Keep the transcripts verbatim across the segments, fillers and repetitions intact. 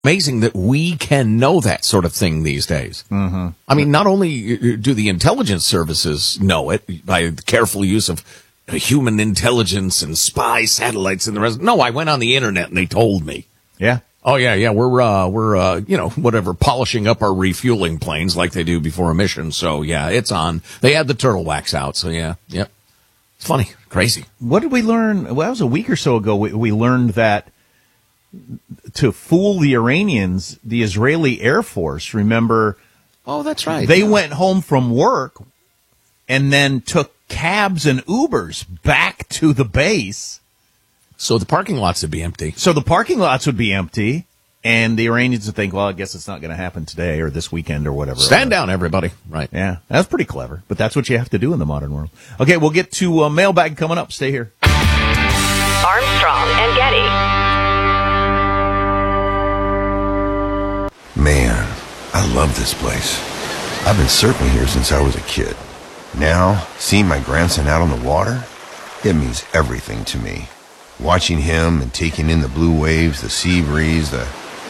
Amazing that we can know that sort of thing these days. Mm-hmm. I mean, not only do the intelligence services know it by the careful use of human intelligence and spy satellites and the rest. No, I went on the internet and they told me. Yeah. Oh yeah, yeah. We're uh, we're uh, you know whatever polishing up our refueling planes like they do before a mission. So yeah, it's on. They had the turtle wax out. So yeah, yep. It's funny, crazy. What did we learn? Well, that was a week or so ago. We, we learned that to fool the Iranians, the Israeli Air Force, remember? Oh, that's right. They yeah. went home from work and then took cabs and Ubers back to the base. So the parking lots would be empty. So the parking lots would be empty, and the Iranians would think, well, I guess it's not going to happen today or this weekend or whatever. Stand down, everybody. Right. Yeah, that's pretty clever, but that's what you have to do in the modern world. Okay, we'll get to uh, mailbag coming up. Stay here. Armstrong and Getty. Man, I love this place. I've been surfing here since I was a kid. Now, seeing my grandson out on the water, it means everything to me. Watching him and taking in the blue waves, the sea breeze, the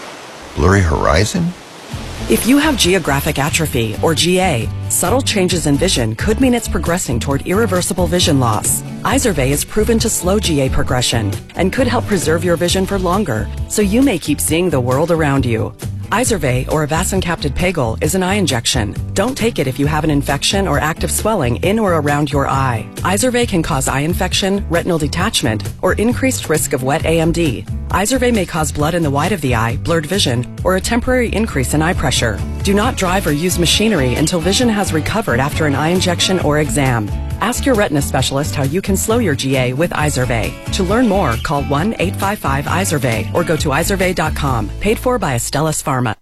blurry horizon. If you have geographic atrophy, or G A, subtle changes in vision could mean it's progressing toward irreversible vision loss. Izervay is proven to slow G A progression and could help preserve your vision for longer, so you may keep seeing the world around you. Izervay, or avacincaptad pegol, is an eye injection. Don't take it if you have an infection or active swelling in or around your eye. Izervay can cause eye infection, retinal detachment, or increased risk of wet A M D. Izervay may cause blood in the white of the eye, blurred vision, or a temporary increase in eye pressure. Do not drive or use machinery until vision has recovered after an eye injection or exam. Ask your retina specialist how you can slow your G A with Izervay. To learn more, call one eight five five Izervay or go to izervay dot com. Paid for by Astellas Pharma.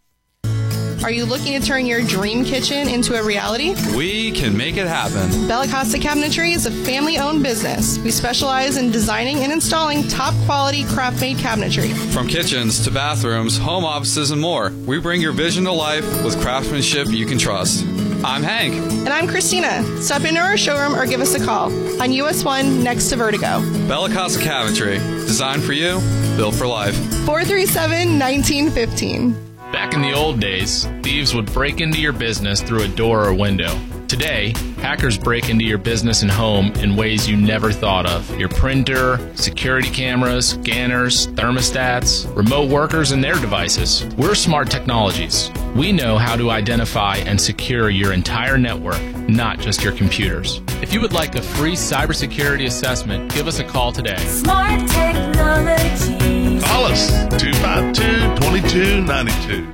Are you looking to turn your dream kitchen into a reality? We can make it happen. Bella Costa Cabinetry is a family-owned business. We specialize in designing and installing top-quality craft-made cabinetry. From kitchens to bathrooms, home offices, and more, we bring your vision to life with craftsmanship you can trust. I'm Hank. And I'm Christina. Stop into our showroom or give us a call on U S one next to Vertigo. Bella Costa Cabinetry. Designed for you, built for life. four three seven, one nine one five. Back in the old days, thieves would break into your business through a door or window. Today, hackers break into your business and home in ways you never thought of. Your printer, security cameras, scanners, thermostats, remote workers, and their devices. We're Smart Technologies. We know how to identify and secure your entire network, not just your computers. If you would like a free cybersecurity assessment, give us a call today. Smart Technologies. Call us, two five two, two two nine two.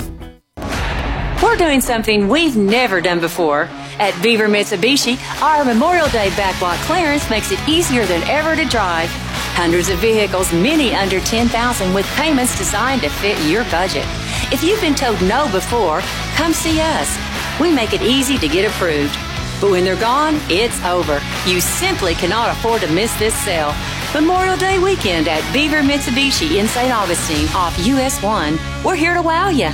We're doing something we've never done before. At Beaver Mitsubishi, our Memorial Day backlot clearance makes it easier than ever to drive. Hundreds of vehicles, many under ten thousand dollars, with payments designed to fit your budget. If you've been told no before, come see us. We make it easy to get approved. But when they're gone, it's over. You simply cannot afford to miss this sale. Memorial Day weekend at Beaver Mitsubishi in Saint Augustine off U S one. We're here to wow you.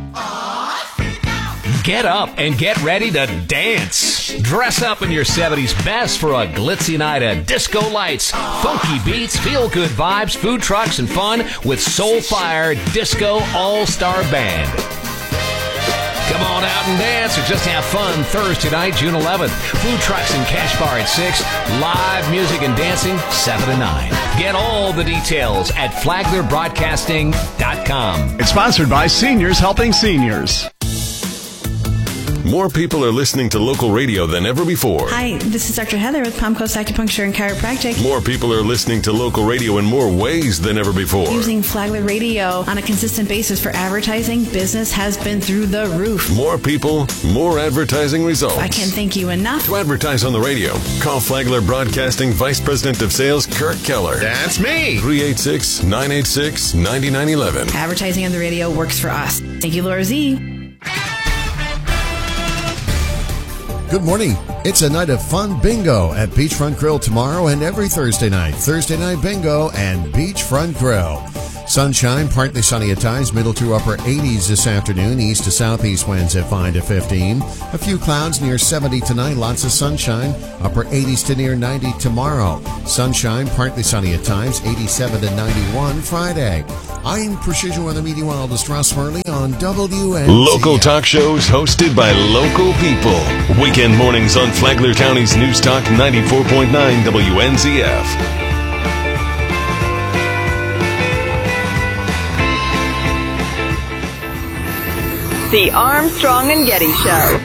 Get up and get ready to dance. Dress up in your seventies best for a glitzy night of disco lights, funky beats, feel-good vibes, food trucks, and fun with Soulfire Disco All-Star Band. Come on out and dance or just have fun Thursday night, June eleventh. Food trucks and cash bar at six. Live music and dancing seven to nine. Get all the details at flagler broadcasting dot com. It's sponsored by Seniors Helping Seniors. More people are listening to local radio than ever before. Hi, this is Doctor Heather with Palm Coast Acupuncture and Chiropractic. More people are listening to local radio in more ways than ever before. Using Flagler Radio on a consistent basis for advertising, business has been through the roof. More people, more advertising results. I can't thank you enough. To advertise on the radio, call Flagler Broadcasting Vice President of Sales, Kirk Keller. That's me. three eight six, nine eight six, nine nine one one. Advertising on the radio works for us. Thank you, Laura Z. Good morning. It's a night of fun bingo at Beachfront Grill tomorrow and every Thursday night. Thursday night bingo and Beachfront Grill. Sunshine, partly sunny at times, middle to upper eighties this afternoon, east to southeast winds at five to fifteen. A few clouds near seventy tonight, lots of sunshine, upper eighties to near ninety tomorrow. Sunshine, partly sunny at times, eighty-seven to ninety-one Friday. I'm Precision Weather Meteorologist Ross Murley on W N Z F. Local talk shows hosted by local people. Weekend mornings on Flagler County's News Talk ninety-four point nine W N Z F. The Armstrong and Getty Show.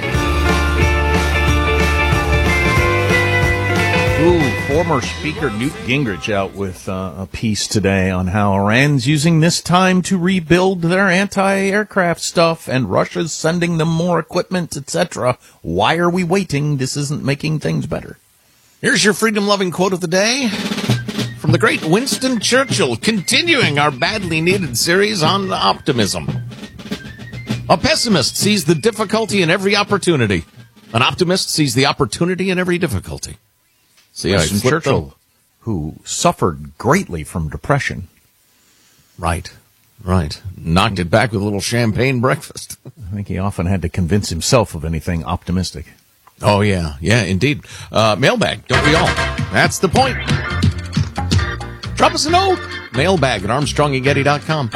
Ooh, former Speaker Newt Gingrich out with uh, a piece today on how Iran's using this time to rebuild their anti-aircraft stuff and Russia's sending them more equipment, et cetera. Why are we waiting? This isn't making things better. Here's your freedom-loving quote of the day from the great Winston Churchill, continuing our badly needed series on optimism. A pessimist sees the difficulty in every opportunity. An optimist sees the opportunity in every difficulty. See, Winston Churchill, who suffered greatly from depression. Right, right. Knocked it back with a little champagne breakfast. I think he often had to convince himself of anything optimistic. Oh, yeah, yeah, indeed. Uh, mailbag, don't we all? That's the point. Drop us a note. Mailbag at armstrong and getty dot com.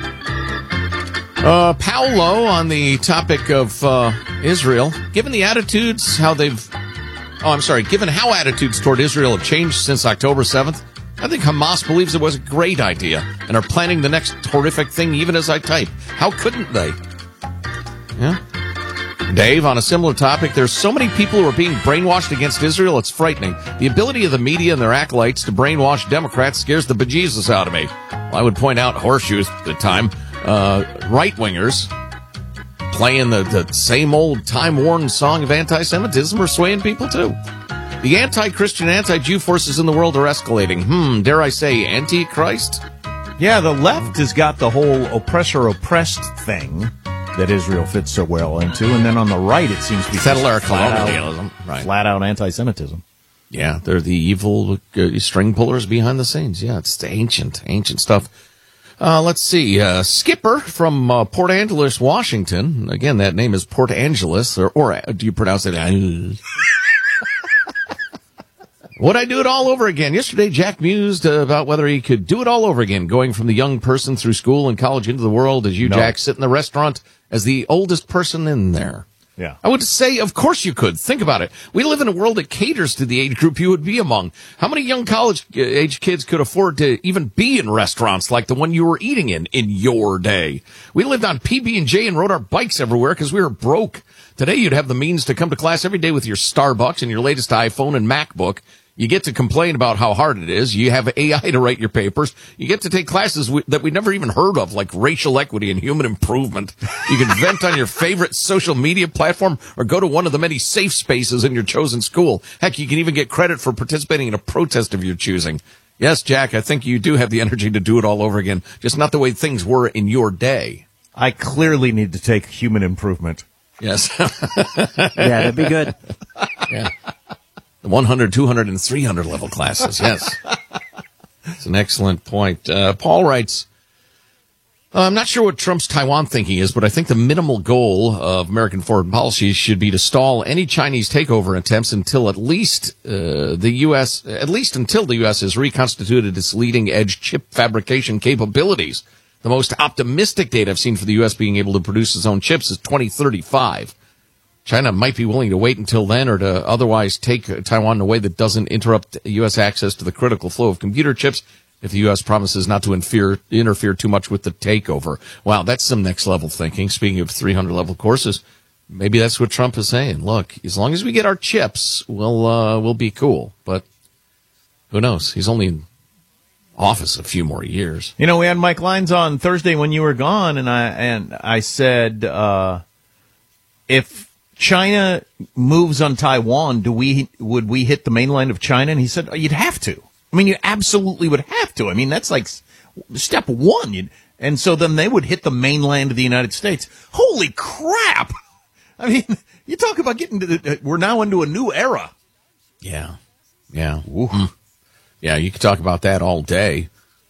Uh, Paolo on the topic of uh, Israel. Given the attitudes, how they've... Oh, I'm sorry. Given how attitudes toward Israel have changed since October seventh, I think Hamas believes it was a great idea and are planning the next horrific thing even as I type. How couldn't they? Yeah. Dave, on a similar topic, there's so many people who are being brainwashed against Israel, it's frightening. The ability of the media and their acolytes to brainwash Democrats scares the bejesus out of me. Well, I would point out horseshoes at the time. Uh, right-wingers playing the, the same old time-worn song of anti-Semitism are swaying people, too. The anti-Christian, anti-Jew forces in the world are escalating. Hmm, dare I say, anti-Christ? Yeah, the left has got the whole oppressor-oppressed thing that Israel fits so well into, and then on the right it seems to be settler colonialism, right. Flat-out anti-Semitism. Yeah, they're the evil uh, string pullers behind the scenes. Yeah, it's ancient, ancient stuff. Uh, let's see. Uh, Skipper from uh, Port Angeles, Washington. Again, that name is Port Angeles, or, or do you pronounce it? Would I do it all over again? Yesterday, Jack mused uh, about whether he could do it all over again, going from the young person through school and college into the world as you, no. Jack, sit in the restaurant as the oldest person in there. Yeah. I would say, of course you could. Think about it. We live in a world that caters to the age group you would be among. How many young college-age kids could afford to even be in restaurants like the one you were eating in in your day? We lived on P B and J and rode our bikes everywhere because we were broke. Today you'd have the means to come to class every day with your Starbucks and your latest iPhone and MacBook. You get to complain about how hard it is. You have A I to write your papers. You get to take classes w- that we never even heard of, like racial equity and human improvement. You can vent on your favorite social media platform or go to one of the many safe spaces in your chosen school. Heck, you can even get credit for participating in a protest of your choosing. Yes, Jack, I think you do have the energy to do it all over again, just not the way things were in your day. I clearly need to take human improvement. Yes. Yeah, that'd be good. Yeah. one hundred, two hundred, and three hundred level classes, yes. It's an excellent point. Uh, Paul writes, uh, I'm not sure what Trump's Taiwan thinking is, but I think the minimal goal of American foreign policy should be to stall any Chinese takeover attempts until at least uh, the U S, at least until the U S has reconstituted its leading-edge chip fabrication capabilities. The most optimistic date I've seen for the U S being able to produce its own chips is twenty thirty-five. China might be willing to wait until then or to otherwise take Taiwan in a way that doesn't interrupt U S access to the critical flow of computer chips if the U S promises not to interfere, interfere too much with the takeover. Wow, that's some next-level thinking. Speaking of three hundred level courses, maybe that's what Trump is saying. Look, as long as we get our chips, we'll, uh, we'll be cool. But who knows? He's only in office a few more years. You know, we had Mike Lyons on Thursday when you were gone, and I, and I said, uh, if China moves on Taiwan, do we would we hit the mainland of China? And he said, oh, you'd have to. I mean, you absolutely would have to. I mean, that's like step one. You'd, and so then they would hit the mainland of the United States. Holy crap! I mean, you talk about getting to the, we're now into a new era. Yeah, yeah, mm. yeah. You could talk about that all day.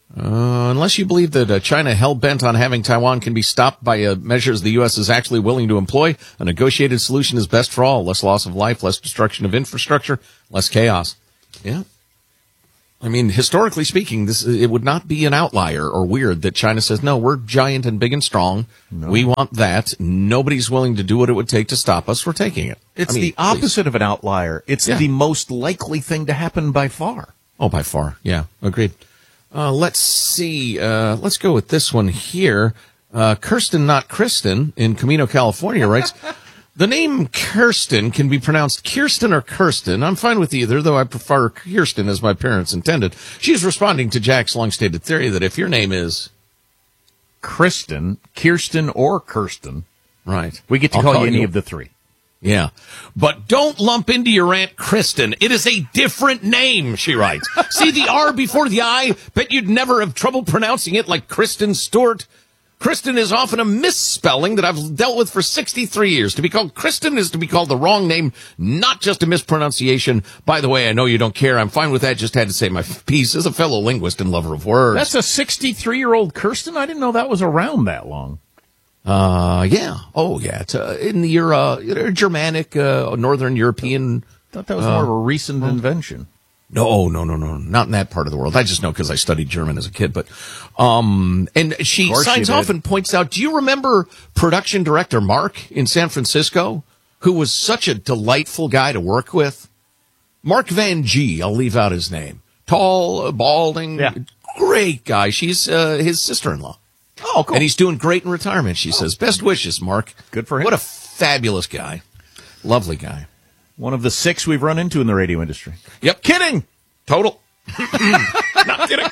Uh, unless you believe that uh, China hell-bent on having Taiwan can be stopped by uh, measures the U S is actually willing to employ, a negotiated solution is best for all. Less loss of life, less destruction of infrastructure, less chaos. Yeah. I mean, historically speaking, this it would not be an outlier or weird that China says, no, we're giant and big and strong. No. We want that. Nobody's willing to do what it would take to stop us. We're taking it. It's I mean, the opposite please. of an outlier. It's yeah. the most likely thing to happen by far. Oh, by far. Yeah, agreed. Uh, let's see. Uh, let's go with this one here. Uh, Kirsten, not Kristen, in Camino, California, writes, the name Kirsten can be pronounced Kirsten or Kirsten. I'm fine with either, though I prefer Kirsten as my parents intended. She's responding to Jack's long-stated theory that if your name is Kristen, Kirsten, or Kirsten, right, we get to I'll call, call you any you. of the three. Yeah. But don't lump into your Aunt Kristen. It is a different name, she writes. See the R before the I? Bet you'd never have trouble pronouncing it like Kristen Stewart. Kristen is often a misspelling that I've dealt with for sixty-three years. To be called Kristen is to be called the wrong name, not just a mispronunciation. By the way, I know you don't care. I'm fine with that. Just had to say my piece as a fellow linguist and lover of words. That's a sixty-three-year-old Kirsten? I didn't know that was around that long. Uh, yeah. Oh, yeah. It's uh, in the uh, Germanic, uh, Northern European. I thought that was uh, more of a recent uh, invention. No, no, no, no, not in that part of the world. I just know because I studied German as a kid. But, um, and she signs off and points out, do you remember production director Mark in San Francisco, who was such a delightful guy to work with? Mark Van G, I'll leave out his name. Tall, balding, yeah. Great guy. She's uh, his sister-in-law. Oh, cool. And he's doing great in retirement, she oh. says. Best wishes, Mark. Good for him. What a fabulous guy. Lovely guy. One of the six we've run into in the radio industry. Yep. Kidding. Total. Not kidding.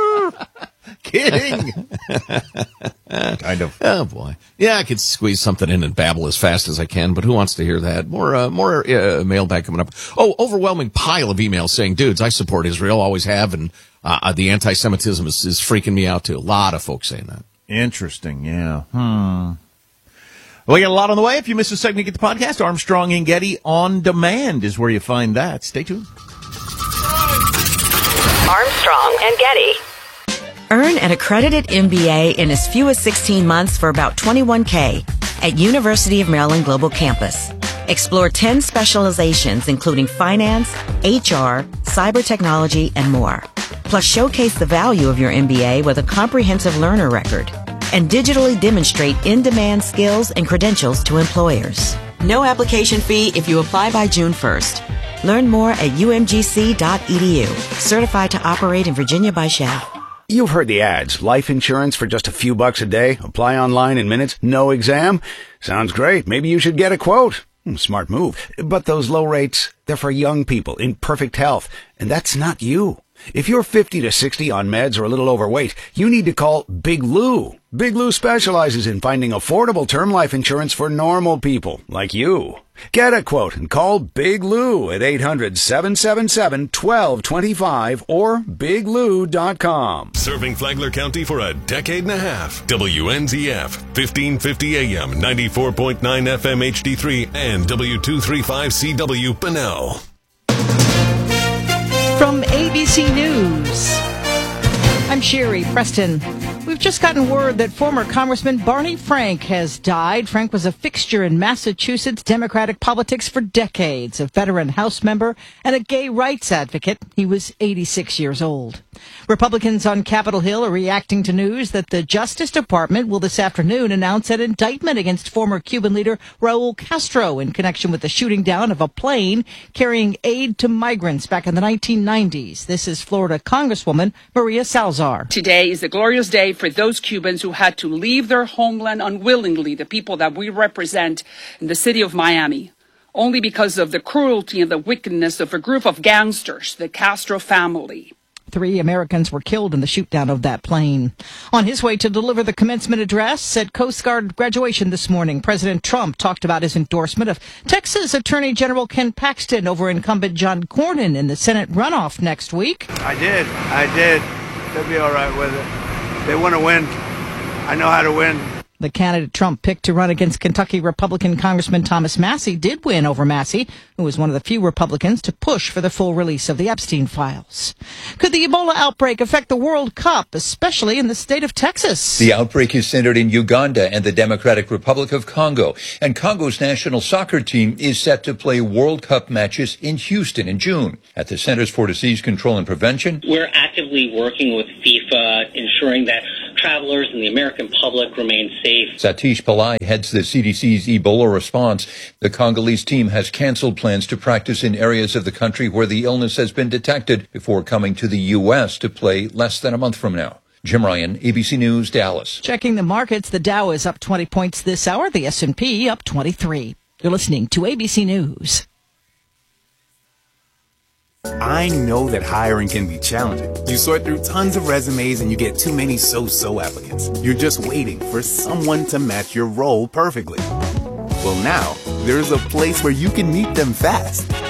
Kidding. Kind of. Oh, boy. Yeah, I could squeeze something in and babble as fast as I can, but who wants to hear that? More uh, more uh, mailbag coming up. Oh, overwhelming pile of emails saying, dudes, I support Israel, always have, and uh, the anti-Semitism is, is freaking me out, too. A lot of folks saying that. Interesting, yeah. Hmm. Well, we got a lot on the way. If you missed a segment, get the podcast. Armstrong and Getty On Demand is where you find that. Stay tuned. Armstrong and Getty. Earn an accredited M B A in as few as sixteen months for about twenty-one thousand dollars at University of Maryland Global Campus. Explore ten specializations, including finance, H R, cyber technology, and more. Plus, showcase the value of your M B A with a comprehensive learner record and digitally demonstrate in-demand skills and credentials to employers. No application fee if you apply by June first. Learn more at u m g c dot e d u. Certified to operate in Virginia by S H A V. You've heard the ads. Life insurance for just a few bucks a day. Apply online in minutes. No exam. Sounds great. Maybe you should get a quote. Smart move. But those low rates, they're for young people in perfect health. And that's not you. If you're fifty to sixty on meds or a little overweight, you need to call Big Lou. Big Lou specializes in finding affordable term life insurance for normal people like you. Get a quote and call Big Lou at eight hundred, seven seven seven, one two two five or big lou dot com. Serving Flagler County for a decade and a half. W N Z F, fifteen fifty A M, ninety-four point nine F M H D three, and W two thirty-five C W Bunnell. From A B C News, I'm Sherry Preston. We've just gotten word that former Congressman Barney Frank has died. Frank was a fixture in Massachusetts Democratic politics for decades, a veteran House member and a gay rights advocate. He was eighty-six years old. Republicans on Capitol Hill are reacting to news that the Justice Department will this afternoon announce an indictment against former Cuban leader Raul Castro in connection with the shooting down of a plane carrying aid to migrants back in the nineteen nineties. This is Florida Congresswoman Maria Salazar. Today is a glorious day for those Cubans who had to leave their homeland unwillingly, the people that we represent in the city of Miami, only because of the cruelty and the wickedness of a group of gangsters, the Castro family. Three Americans were killed in the shoot-down of that plane. On his way to deliver the commencement address at Coast Guard graduation this morning, President Trump talked about his endorsement of Texas Attorney General Ken Paxton over incumbent John Cornyn in the Senate runoff next week. I did. I did. They'll be all right with it. They want to win. I know how to win. The candidate Trump picked to run against Kentucky Republican Congressman Thomas Massie did win over Massie, who was one of the few Republicans to push for the full release of the Epstein files. Could the Ebola outbreak affect the World Cup, especially in the state of Texas? The outbreak is centered in Uganda and the Democratic Republic of Congo, and Congo's national soccer team is set to play World Cup matches in Houston in June. At the Centers for Disease Control and Prevention, we're actively working with FIFA, ensuring that travelers and the American public remain safe. Satish Pillai heads the C D C's Ebola response. The Congolese team has canceled plans to practice in areas of the country where the illness has been detected before coming to the U S to play less than a month from now. Jim Ryan, A B C News, Dallas. Checking the markets, the Dow is up twenty points this hour, the S and P up twenty-three. You're listening to A B C News. I know that hiring can be challenging. You sort through tons of resumes and you get too many so-so applicants. You're just waiting for someone to match your role perfectly. Well, now, there's a place where you can meet them fast.